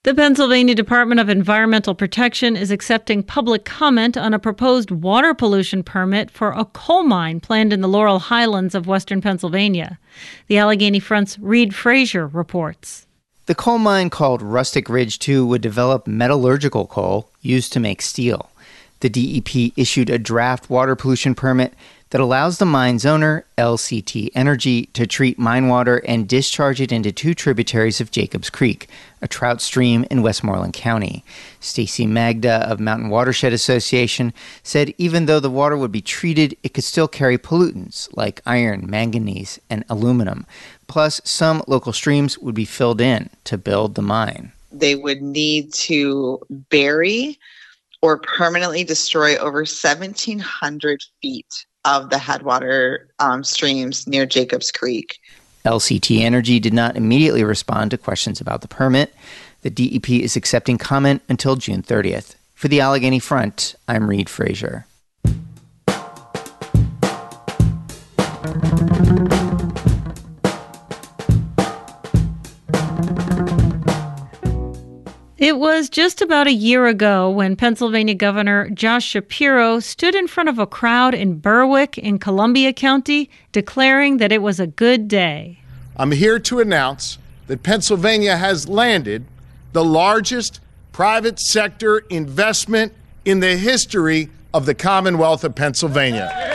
The Pennsylvania Department of Environmental Protection is accepting public comment on a proposed water pollution permit for a coal mine planned in the Laurel Highlands of western Pennsylvania. The Allegheny Front's Reed Frazier reports. The coal mine, called Rustic Ridge 2, would develop metallurgical coal used to make steel. The DEP issued a draft water pollution permit that allows the mine's owner, LCT Energy, to treat mine water and discharge it into two tributaries of Jacobs Creek, a trout stream in Westmoreland County. Stacy Magda of Mountain Watershed Association said even though the water would be treated, it could still carry pollutants like iron, manganese, and aluminum. Plus, some local streams would be filled in to build the mine. They would need to bury or permanently destroy over 1,700 feet of the headwater streams near Jacobs Creek. LCT Energy did not immediately respond to questions about the permit. The DEP is accepting comment until June 30th. For the Allegheny Front, I'm Reed Frazier. It was just about a year ago when Pennsylvania Governor Josh Shapiro stood in front of a crowd in Berwick in Columbia County, declaring that it was a good day. I'm here to announce that Pennsylvania has landed the largest private sector investment in the history of the Commonwealth of Pennsylvania.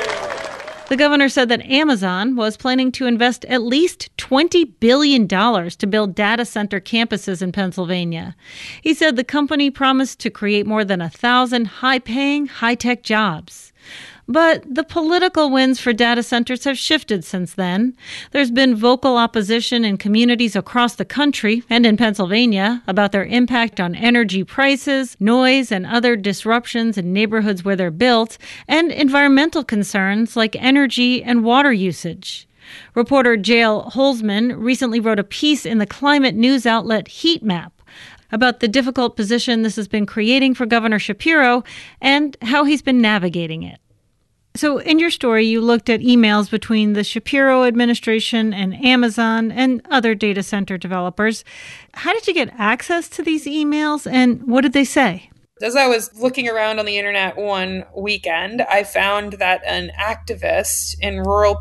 The governor said that Amazon was planning to invest at least $20 billion to build data center campuses in Pennsylvania. He said the company promised to create more than 1,000 high-paying, high-tech jobs. But the political winds for data centers have shifted since then. There's been vocal opposition in communities across the country and in Pennsylvania about their impact on energy prices, noise, and other disruptions in neighborhoods where they're built, and environmental concerns like energy and water usage. Reporter Jael Holzman recently wrote a piece in the climate news outlet Heat Map about the difficult position this has been creating for Governor Shapiro and how he's been navigating it. So in your story, you looked at emails between the Shapiro administration and Amazon and other data center developers. How did you get access to these emails, and what did they say? As I was looking around on the internet one weekend, I found that an activist in rural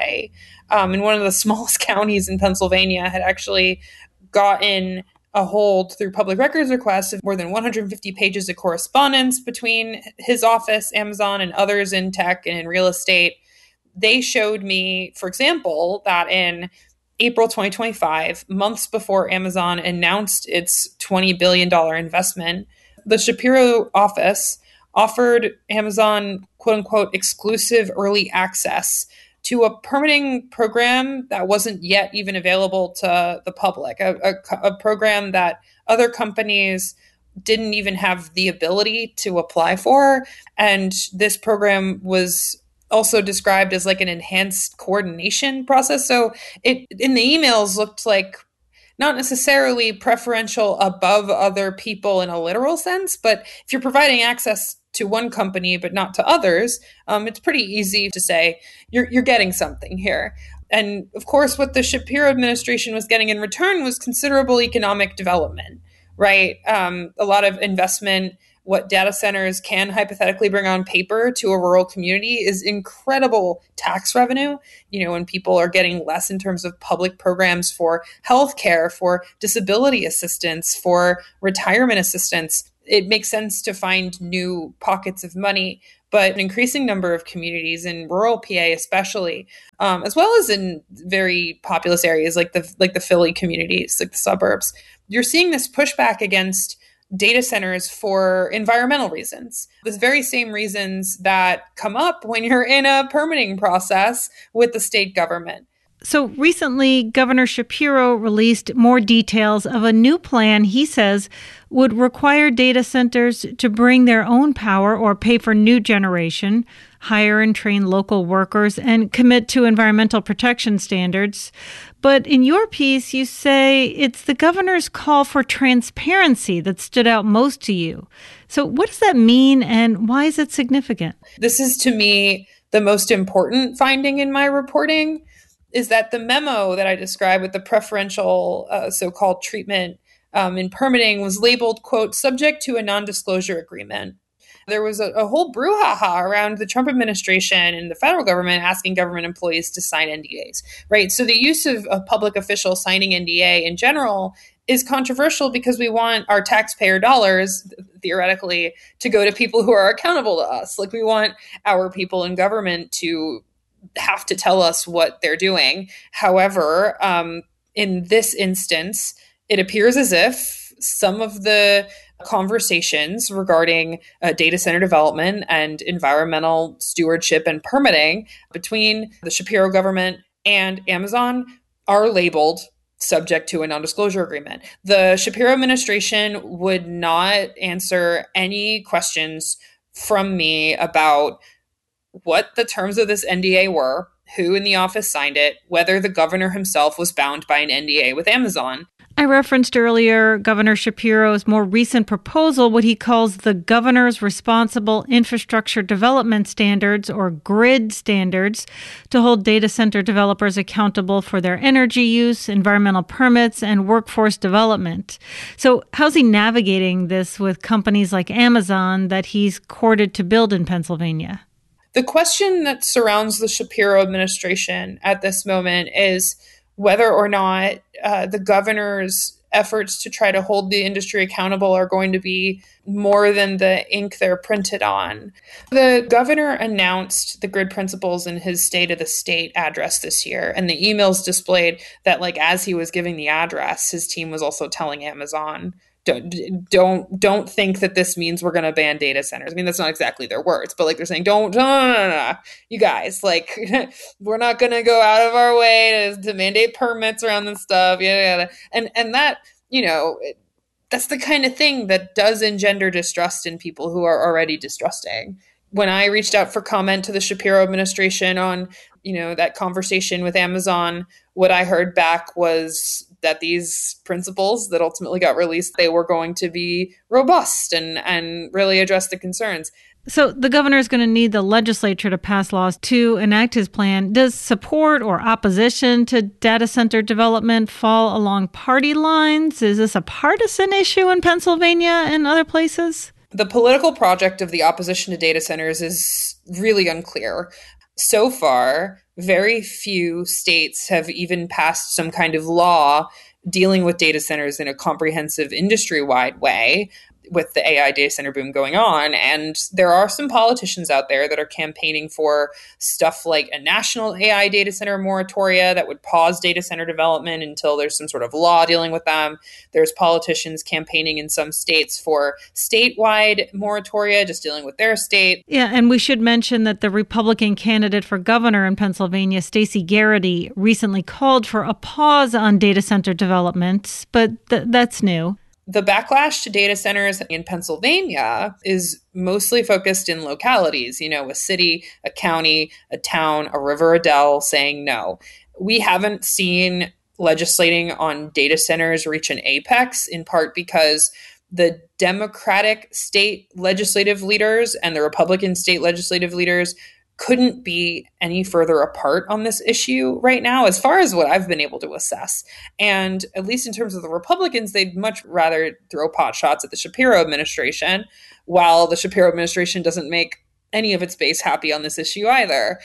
PA, in one of the smallest counties in Pennsylvania, had actually gotten a hold through public records requests of more than 150 pages of correspondence between his office, Amazon, and others in tech and in real estate. They showed me, for example, that in April 2025, months before Amazon announced its $20 billion investment, the Shapiro office offered Amazon, quote unquote, exclusive early access to a permitting program that wasn't yet even available to the public, a program that other companies didn't even have the ability to apply for. And this program was also described as like an enhanced coordination process. So it in the emails looked like not necessarily preferential above other people in a literal sense, but if you're providing access to one company but not to others, it's pretty easy to say you're getting something here. And of course, what the Shapiro administration was getting in return was considerable economic development, right? A lot of investment. What data centers can hypothetically bring on paper to a rural community is incredible tax revenue. You know, when people are getting less in terms of public programs for healthcare, for disability assistance, for retirement assistance, it makes sense to find new pockets of money. But an increasing number of communities in rural PA, especially, as well as in very populous areas like the Philly communities, like the suburbs, you're seeing this pushback against data centers for environmental reasons, the very same reasons that come up when you're in a permitting process with the state government. So recently, Governor Shapiro released more details of a new plan he says would require data centers to bring their own power or pay for new generation, hire and train local workers, and commit to environmental protection standards. But in your piece, you say it's the governor's call for transparency that stood out most to you. So what does that mean, and why is it significant? This is, to me, the most important finding in my reporting, is that the memo that I described with the preferential so-called treatment in permitting was labeled, quote, subject to a non-disclosure agreement. There was a whole brouhaha around the Trump administration and the federal government asking government employees to sign NDAs, right? So the use of a public official signing NDA in general is controversial because we want our taxpayer dollars, theoretically, to go to people who are accountable to us. Like, we want our people in government to have to tell us what they're doing. However, in this instance, it appears as if some of the conversations regarding data center development and environmental stewardship and permitting between the Shapiro government and Amazon are labeled subject to a non-disclosure agreement. The Shapiro administration would not answer any questions from me about what the terms of this NDA were, who in the office signed it, whether the governor himself was bound by an NDA with Amazon. I referenced earlier Governor Shapiro's more recent proposal, what he calls the Governor's Responsible Infrastructure Development Standards, or GRID standards, to hold data center developers accountable for their energy use, environmental permits, and workforce development. So how's he navigating this with companies like Amazon that he's courted to build in Pennsylvania? The question that surrounds the Shapiro administration at this moment is whether or not the governor's efforts to try to hold the industry accountable are going to be more than the ink they're printed on. The governor announced the GRID principles in his State of the State address this year, and the emails displayed that, like, as he was giving the address, his team was also telling Amazon, don't think that this means we're going to ban data centers. I mean, that's not exactly their words, but like, they're saying, no, you guys, like, we're not going to go out of our way to mandate permits around this stuff. And that, that's the kind of thing that does engender distrust in people who are already distrusting. When I reached out for comment to the Shapiro administration on, that conversation with Amazon, what I heard back was that these principles that ultimately got released, they were going to be robust and really address the concerns. So the governor is going to need the legislature to pass laws to enact his plan. Does support or opposition to data center development fall along party lines? Is this a partisan issue in Pennsylvania and other places? The political project of the opposition to data centers is really unclear. So far, very few states have even passed some kind of law dealing with data centers in a comprehensive industry-wide way, with the AI data center boom going on. And there are some politicians out there that are campaigning for stuff like a national AI data center moratoria that would pause data center development until there's some sort of law dealing with them. There's politicians campaigning in some states for statewide moratoria, just dealing with their state. Yeah, and we should mention that the Republican candidate for governor in Pennsylvania, Stacey Garrity, recently called for a pause on data center development, but that's new. The backlash to data centers in Pennsylvania is mostly focused in localities, a city, a county, a town, a river, a dell saying no. We haven't seen legislating on data centers reach an apex, in part because the Democratic state legislative leaders and the Republican state legislative leaders couldn't be any further apart on this issue right now, as far as what I've been able to assess. And at least in terms of the Republicans, they'd much rather throw pot shots at the Shapiro administration, while the Shapiro administration doesn't make any of its base happy on this issue either.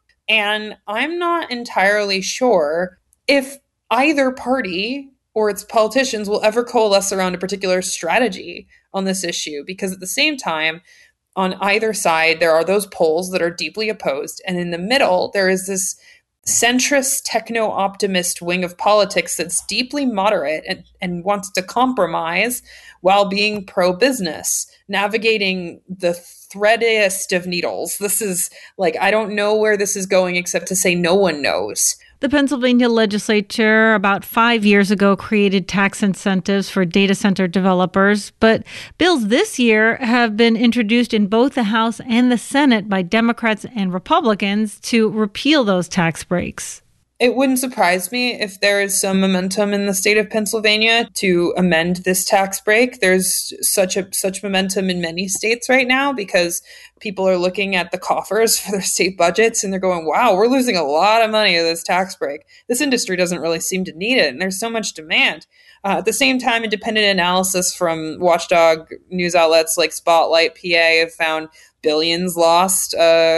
And I'm not entirely sure if either party or its politicians will ever coalesce around a particular strategy on this issue, because at the same time, on either side, there are those poles that are deeply opposed. And in the middle, there is this centrist techno-optimist wing of politics that's deeply moderate and wants to compromise while being pro-business, navigating the threadiest of needles. This is like, I don't know where this is going except to say no one knows. The Pennsylvania legislature about 5 years ago created tax incentives for data center developers, but bills this year have been introduced in both the House and the Senate by Democrats and Republicans to repeal those tax breaks. It wouldn't surprise me if there is some momentum in the state of Pennsylvania to amend this tax break. There's such momentum in many states right now because people are looking at the coffers for their state budgets and they're going, wow, we're losing a lot of money with this tax break. This industry doesn't really seem to need it, and there's so much demand. At the same time, independent analysis from watchdog news outlets like Spotlight PA have found billions lost,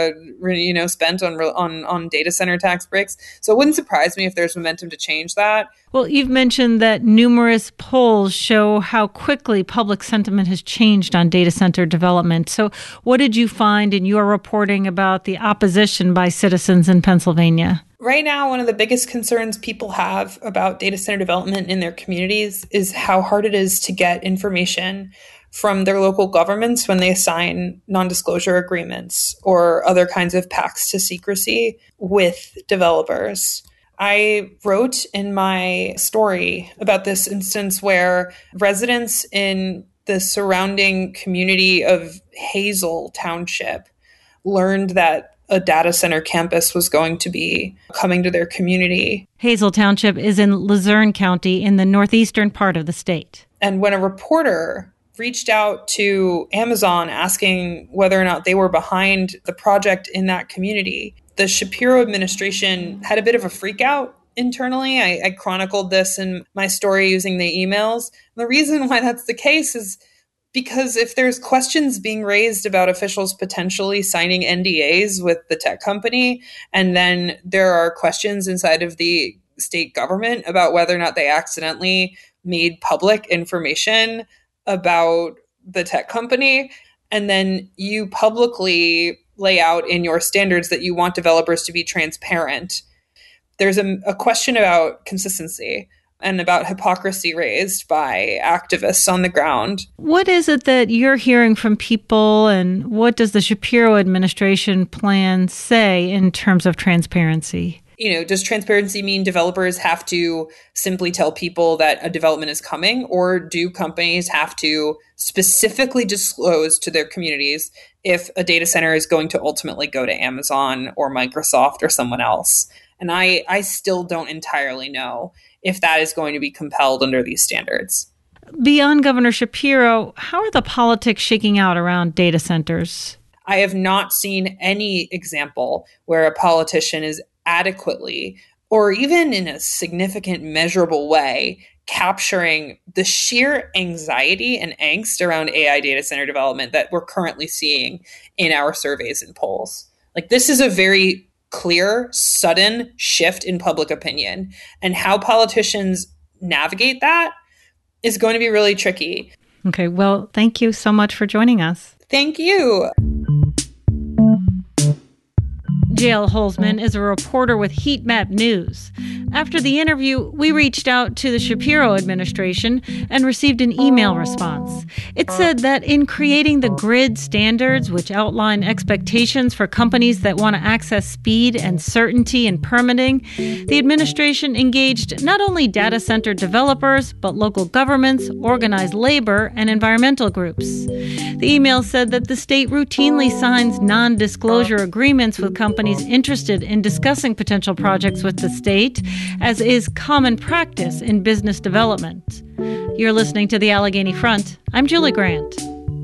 spent on data center tax breaks. So it wouldn't surprise me if there's momentum to change that. Well, you've mentioned that numerous polls show how quickly public sentiment has changed on data center development. So what did you find in your reporting about the opposition by citizens in Pennsylvania? Right now, one of the biggest concerns people have about data center development in their communities is how hard it is to get information from their local governments when they sign non-disclosure agreements or other kinds of pacts to secrecy with developers. I wrote in my story about this instance where residents in the surrounding community of Hazel Township learned that a data center campus was going to be coming to their community. Hazel Township is in Luzerne County in the northeastern part of the state. And when a reporter reached out to Amazon asking whether or not they were behind the project in that community, the Shapiro administration had a bit of a freak out internally. I chronicled this in my story using the emails. And the reason why that's the case is because if there's questions being raised about officials potentially signing NDAs with the tech company, and then there are questions inside of the state government about whether or not they accidentally made public information about the tech company, and then you publicly lay out in your standards that you want developers to be transparent, there's a question about consistency and about hypocrisy raised by activists on the ground. What is it that you're hearing from people, and what does the Shapiro administration plan say in terms of transparency? Does transparency mean developers have to simply tell people that a development is coming, or do companies have to specifically disclose to their communities if a data center is going to ultimately go to Amazon or Microsoft or someone else? And I still don't entirely know if that is going to be compelled under these standards. Beyond Governor Shapiro, how are the politics shaking out around data centers? I have not seen any example where a politician is adequately, or even in a significant measurable way, capturing the sheer anxiety and angst around AI data center development that we're currently seeing in our surveys and polls. Like, this is a very clear, sudden shift in public opinion, and how politicians navigate that is going to be really tricky. Okay, well, thank you so much for joining us. Thank you. Jael Holzman is a reporter with Heat Map News. After the interview, we reached out to the Shapiro administration and received an email response. It said that in creating the grid standards, which outline expectations for companies that want to access speed and certainty in permitting, the administration engaged not only data center developers, but local governments, organized labor, and environmental groups. The email said that the state routinely signs non-disclosure agreements with companies interested in discussing potential projects with the state, as is common practice in business development. You're listening to the Allegheny Front. I'm Julie Grant.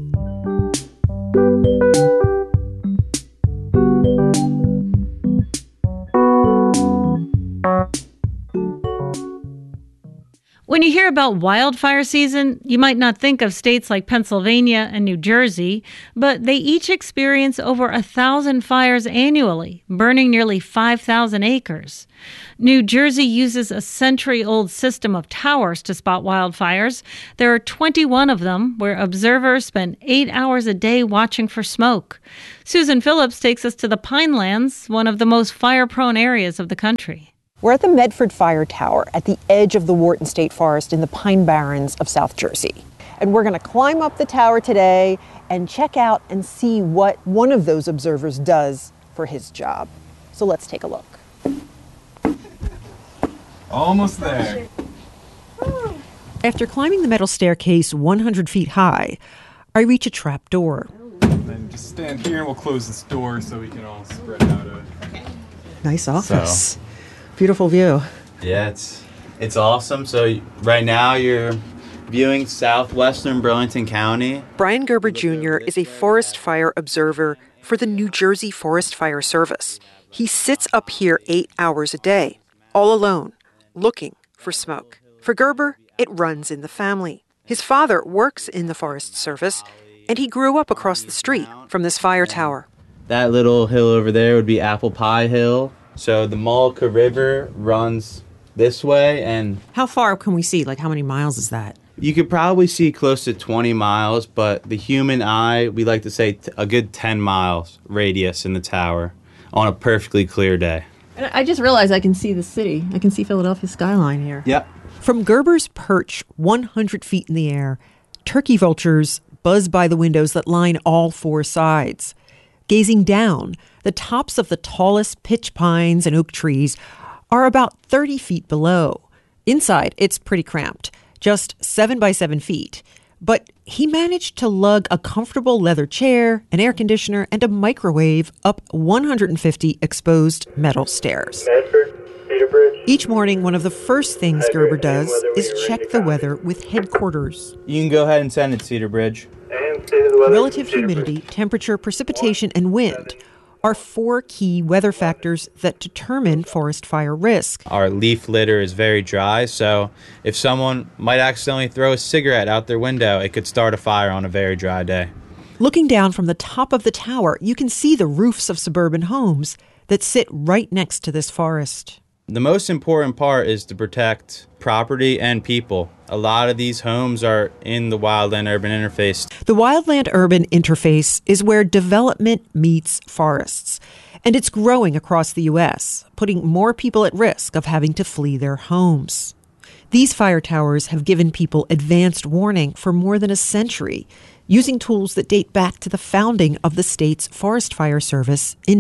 When you hear about wildfire season, you might not think of states like Pennsylvania and New Jersey, but they each experience over 1,000 fires annually, burning nearly 5,000 acres. New Jersey uses a century-old system of towers to spot wildfires. There are 21 of them, where observers spend 8 hours a day watching for smoke. Susan Phillips takes us to the Pinelands, one of the most fire-prone areas of the country. We're at the Medford Fire Tower at the edge of the Wharton State Forest in the Pine Barrens of South Jersey. And we're going to climb up the tower today and check out and see what one of those observers does for his job. So let's take a look. Almost there. After climbing the metal staircase 100 feet high, I reach a trap door. And then just stand here and we'll close this door so we can all spread out. Nice office. Beautiful view. Yeah, it's awesome. So right now you're viewing southwestern Burlington County. Brian Gerber Jr. is a forest fire observer for the New Jersey Forest Fire Service. He sits up here 8 hours a day, all alone, looking for smoke. For Gerber, It runs in the family. His father works in the Forest Service, and he grew up across the street from this fire tower. That little hill over there would be Apple Pie Hill. So the Mullica River runs this way, and How far can we see? Like, how many miles is that? you could probably see close to 20 miles, but the human eye, we like to say a good 10 miles radius in the tower on a perfectly clear day. I just realized I can see the city. I can see Philadelphia skyline here. Yep. From Gerber's perch, 100 feet in the air, turkey vultures buzz by the windows that line all four sides. Gazing down, the tops of the tallest pitch pines and oak trees are about 30 feet below. Inside, it's pretty cramped, just 7 by 7 feet. But he managed to lug a comfortable leather chair, an air conditioner, and a microwave up 150 exposed metal stairs. Each morning, one of the first things Gerber does is check the weather with headquarters. You can go ahead and send it, Cedar Bridge. Relative humidity, temperature, precipitation, and wind are four key weather factors that determine forest fire risk. Our leaf litter is very dry, so if someone might accidentally throw a cigarette out their window, it could start a fire on a very dry day. Looking down from the top of the tower, you can see the roofs of suburban homes that sit right next to this forest. The most important part is to protect property and people. A lot of these homes are in the wildland-urban interface. The wildland-urban interface is where development meets forests, and it's growing across the U.S., putting more people at risk of having to flee their homes. These fire towers have given people advanced warning for more than a century, using tools that date back to the founding of the state's Forest Fire Service in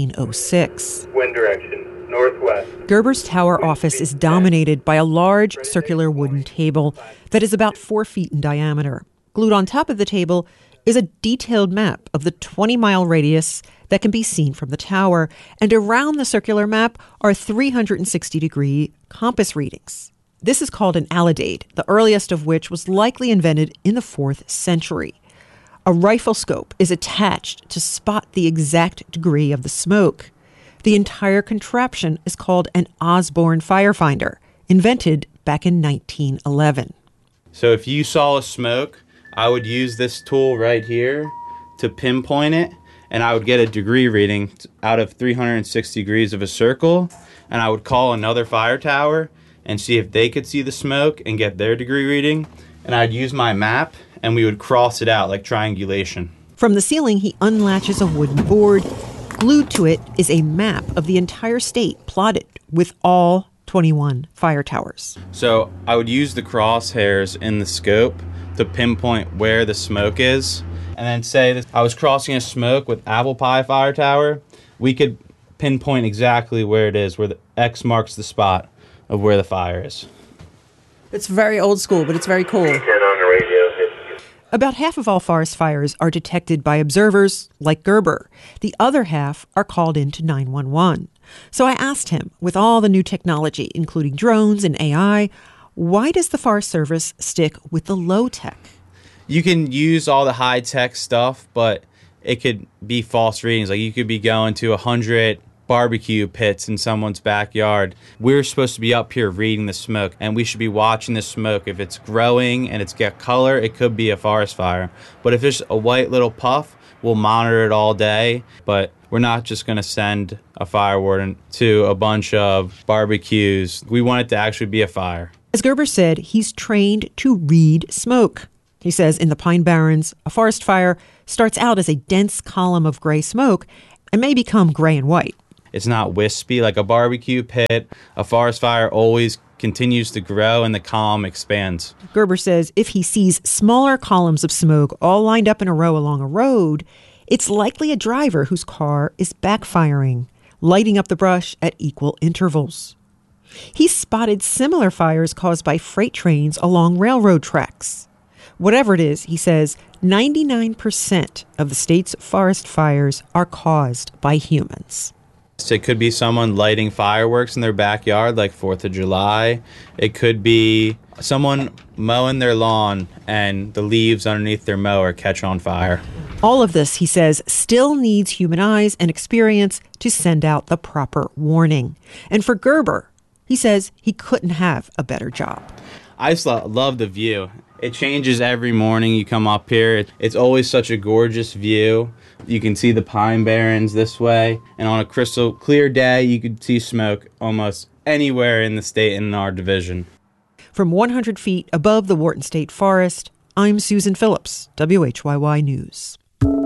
1906. Wind direction. Northwest. Gerber's tower office is dominated by a large circular wooden table that is about 4 feet in diameter. Glued on top of the table is a detailed map of the 20-mile radius that can be seen from the tower, and around the circular map are 360-degree compass readings. This is called an alidade, the earliest of which was likely invented in the 4th century. A rifle scope is attached to spot the exact degree of the smoke. The entire contraption is called an Osborne firefinder, invented back in 1911. So if you saw a smoke, I would use this tool right here to pinpoint it, and I would get a degree reading out of 360 degrees of a circle, and I would call another fire tower and see if they could see the smoke and get their degree reading, and I'd use my map, and we would cross it out like triangulation. From the ceiling, he unlatches a wooden board. Glued to it is a map of the entire state plotted with all 21 fire towers. So I would use the crosshairs in the scope to pinpoint where the smoke is. And then say that I was crossing a smoke with Apple Pie Fire Tower, we could pinpoint exactly where it is, where the X marks the spot of where the fire is. It's very old school, but it's very cool. About half of all forest fires are detected by observers like Gerber. The other half are called into 911. So I asked him, with all the new technology, including drones and AI, why does the Forest Service stick with the low tech? You can use all the high-tech stuff, but it could be false readings. Like you could be going to 100 barbecue pits in someone's backyard. We're supposed to be up here reading the smoke, and we should be watching the smoke. If it's growing and it's got color, it could be a forest fire. But if it's a white little puff, we'll monitor it all day. But we're not just going to send a fire warden to a bunch of barbecues. We want it to actually be a fire. As Gerber said, he's trained to read smoke. He says in the Pine Barrens, a forest fire starts out as a dense column of gray smoke and may become gray and white. It's not wispy like a barbecue pit. A forest fire always continues to grow and the column expands. Gerber says if he sees smaller columns of smoke all lined up in a row along a road, it's likely a driver whose car is backfiring, lighting up the brush at equal intervals. He's spotted similar fires caused by freight trains along railroad tracks. Whatever it is, he says, 99% of the state's forest fires are caused by humans. It could be someone lighting fireworks in their backyard like 4th of July. It could be someone mowing their lawn and the leaves underneath their mower catch on fire. All of this, he says, still needs human eyes and experience to send out the proper warning. And for Gerber, he says he couldn't have a better job. I just love the view. It changes every morning you come up here. It's always such a gorgeous view. You can see the Pine Barrens this way, and on a crystal clear day, you could see smoke almost anywhere in the state and in our division. From 100 feet above the Wharton State Forest, I'm Susan Phillips, WHYY News.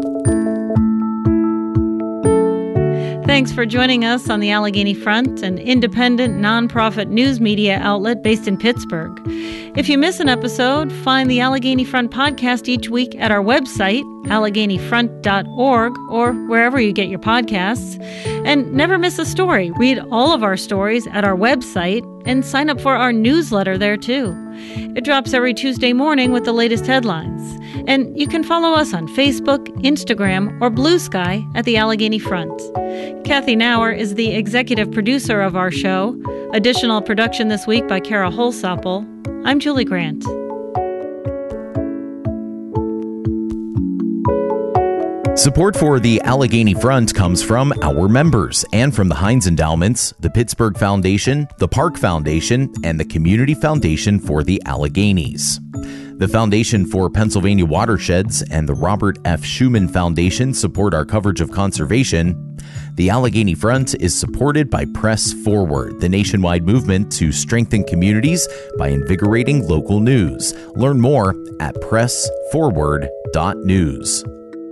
Thanks for joining us on the Allegheny Front, an independent, nonprofit news media outlet based in Pittsburgh. If you miss an episode, find the Allegheny Front podcast each week at our website, AlleghenyFront.org, or wherever you get your podcasts. And never miss a story. Read all of our stories at our website and sign up for our newsletter there, too. It drops every Tuesday morning with the latest headlines. And you can follow us on Facebook, Instagram, or Blue Sky at the Allegheny Front. Kathy Nauer is the executive producer of our show. Additional production this week by Kara Holsopple. I'm Julie Grant. Support for the Allegheny Front comes from our members and from the Heinz Endowments, the Pittsburgh Foundation, the Park Foundation, and the Community Foundation for the Alleghenies. The Foundation for Pennsylvania Watersheds and the Robert F. Schuman Foundation support our coverage of conservation. The Allegheny Front is supported by Press Forward, the nationwide movement to strengthen communities by invigorating local news. Learn more at pressforward.news.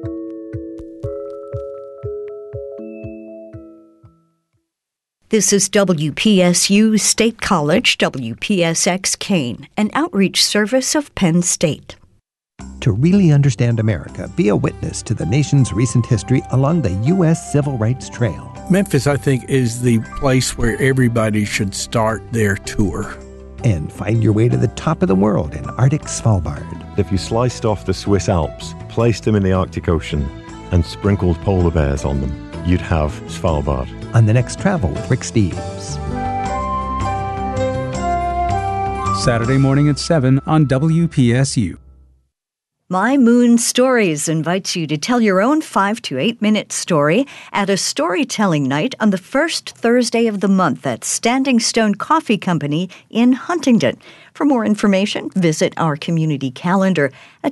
This is WPSU State College, WPSX Kane, an outreach service of Penn State. To really understand America, be a witness to the nation's recent history along the U.S. Civil Rights Trail. Memphis, I think, is the place where everybody should start their tour. And find your way to the top of the world in Arctic Svalbard. If you sliced off the Swiss Alps, placed them in the Arctic Ocean, and sprinkled polar bears on them, you'd have Svalbard. On the next Travel with Rick Steves. Saturday morning at 7 on WPSU. My Moon Stories invites you to tell your own 5 to 8 minute story at a storytelling night on the first Thursday of the month at Standing Stone Coffee Company in Huntington. For more information, visit our community calendar at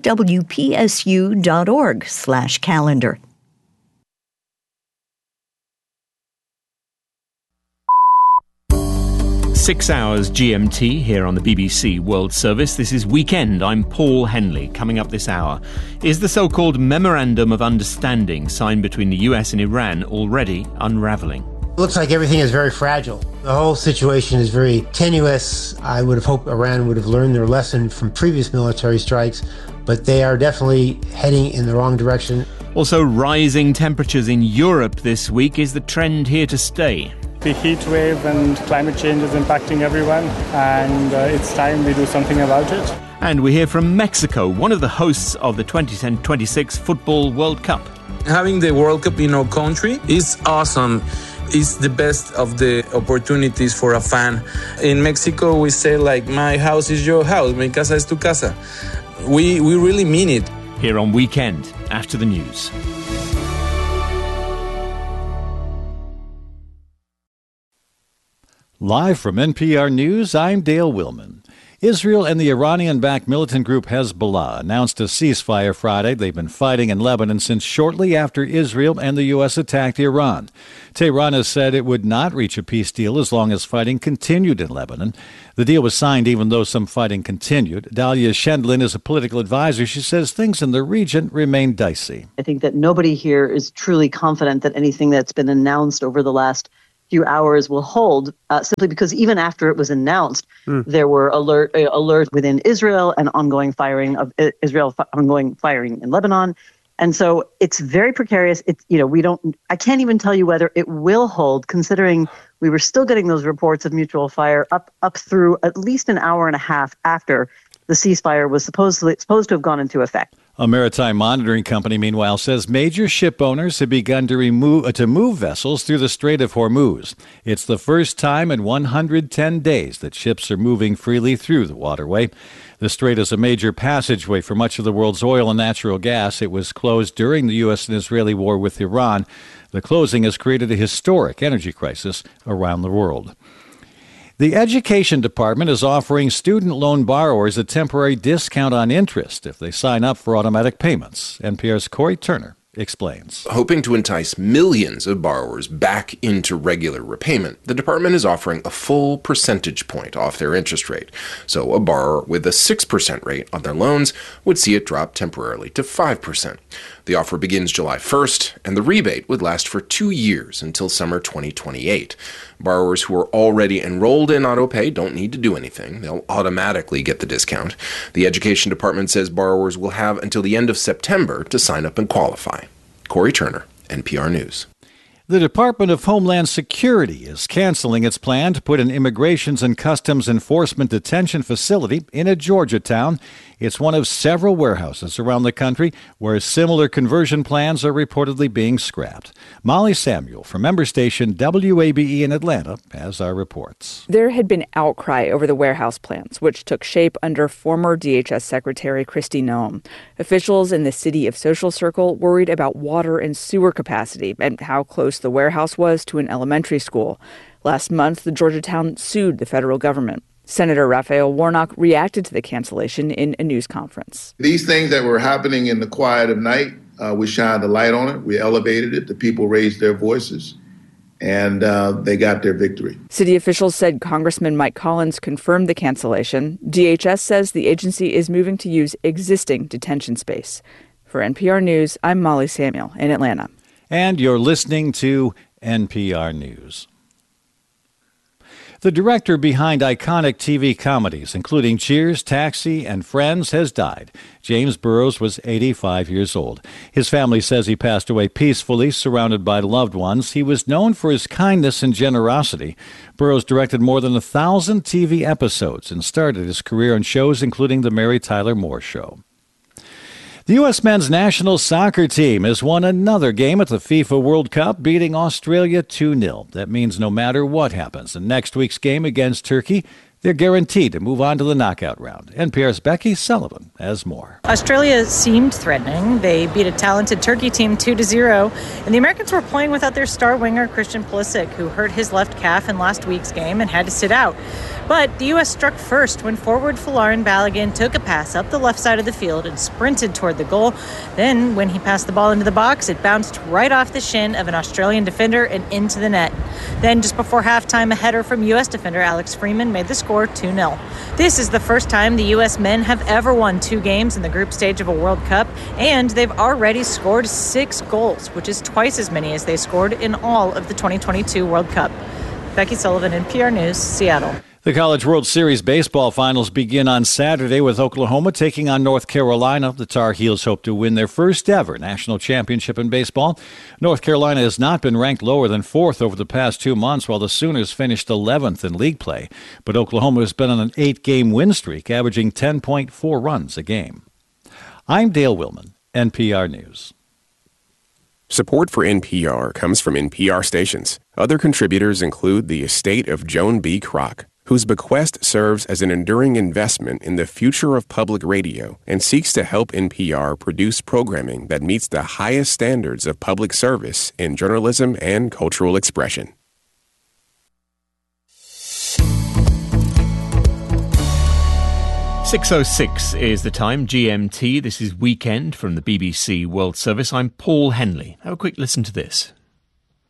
wpsu.org/calendar. Six hours GMT here on the BBC World Service. This is Weekend. I'm Paul Henley. Coming up this hour, is the so-called Memorandum of Understanding signed between the US and Iran already unraveling? It looks like everything is very fragile. The whole situation is very tenuous. I would have hoped Iran would have learned their lesson from previous military strikes, but they are definitely heading in the wrong direction. Also, rising temperatures in Europe this week. Is the trend here to stay? The heat wave and climate change is impacting everyone, and it's time we do something about it. And we hear from Mexico, one of the hosts of the 2026 Football World Cup. Having the World Cup in our country is awesome. It's the best of the opportunities for a fan. In Mexico, we say, like, my house is your house, mi casa es tu casa. We really mean it. Here on Weekend, after the news. Live from NPR News, I'm Dale Willman. Israel and the Iranian-backed militant group Hezbollah announced a ceasefire Friday. They've been fighting in Lebanon since shortly after Israel and the U.S. attacked Iran. Tehran has said it would not reach a peace deal as long as fighting continued in Lebanon. The deal was signed even though some fighting continued. Dahlia Schendlin is a political advisor. She says things in the region remain dicey. I think that nobody here is truly confident that anything that's been announced over the last few hours will hold, simply because even after it was announced, there were alerts within Israel and ongoing firing of ongoing firing in Lebanon. And so it's very precarious. It's, I can't even tell you whether it will hold, considering we were still getting those reports of mutual fire up through at least an hour and a half after the ceasefire was supposed to have gone into effect. A maritime monitoring company, meanwhile, says major ship owners have begun to move vessels through the Strait of Hormuz. It's the first time in 110 days that ships are moving freely through the waterway. The strait is a major passageway for much of the world's oil and natural gas. It was closed during the U.S. and Israeli war with Iran. The closing has created a historic energy crisis around the world. The Education Department is offering student loan borrowers a temporary discount on interest if they sign up for automatic payments. NPR's Corey Turner explains. Hoping to entice millions of borrowers back into regular repayment, the department is offering a full percentage point off their interest rate. So a borrower with a 6% rate on their loans would see it drop temporarily to 5%. The offer begins July 1st, and the rebate would last for 2 years until summer 2028. Borrowers who are already enrolled in AutoPay don't need to do anything. They'll automatically get the discount. The Education Department says borrowers will have until the end of September to sign up and qualify. Corey Turner, NPR News. The Department of Homeland Security is canceling its plan to put an Immigrations and Customs Enforcement detention facility in a Georgia town. It's one of several warehouses around the country where similar conversion plans are reportedly being scrapped. Molly Samuel from member station WABE in Atlanta has our reports. There had been outcry over the warehouse plans, which took shape under former DHS Secretary Kristi Noem. Officials in the city of Social Circle worried about water and sewer capacity and how close the warehouse was to an elementary school. Last month, the Georgia town sued the federal government. Senator Raphael Warnock reacted to the cancellation in a news conference. These things that were happening in the quiet of night, we shined the light on it. We elevated it. The people raised their voices, and they got their victory. City officials said Congressman Mike Collins confirmed the cancellation. DHS says the agency is moving to use existing detention space. For NPR News, I'm Molly Samuel in Atlanta. And you're listening to NPR News. The director behind iconic TV comedies, including Cheers, Taxi, and Friends, has died. James Burrows was 85 years old. His family says he passed away peacefully, surrounded by loved ones. He was known for his kindness and generosity. Burrows directed more than 1,000 TV episodes and started his career on shows including The Mary Tyler Moore Show. The U.S. men's national soccer team has won another game at the FIFA World Cup, beating Australia 2-0. That means no matter what happens in next week's game against Turkey, they're guaranteed to move on to the knockout round. NPR's Becky Sullivan has more. Australia seemed threatening. They beat a talented Turkey team 2-0, and the Americans were playing without their star winger, Christian Pulisic, who hurt his left calf in last week's game and had to sit out. But the U.S. struck first when forward Folarin Balogun took a pass up the left side of the field and sprinted toward the goal. Then, when he passed the ball into the box, it bounced right off the shin of an Australian defender and into the net. Then, just before halftime, a header from U.S. defender Alex Freeman made the score 2-0. This is the first time the U.S. men have ever won 2 games in the group stage of a World Cup, and they've already scored 6 goals, which is twice as many as they scored in all of the 2022 World Cup. Becky Sullivan, NPR News, Seattle. The College World Series baseball finals begin on Saturday with Oklahoma taking on North Carolina. The Tar Heels hope to win their first ever national championship in baseball. North Carolina has not been ranked lower than 4th over the past 2 months, while the Sooners finished 11th in league play. But Oklahoma has been on an 8-game win streak, averaging 10.4 runs a game. I'm Dale Willman, NPR News. Support for NPR comes from NPR stations. Other contributors include the estate of Joan B. Kroc, whose bequest serves as an enduring investment in the future of public radio and seeks to help NPR produce programming that meets the highest standards of public service in journalism and cultural expression. .606 is the time, GMT. This is Weekend from the BBC World Service. I'm Paul Henley. Have a quick listen to this.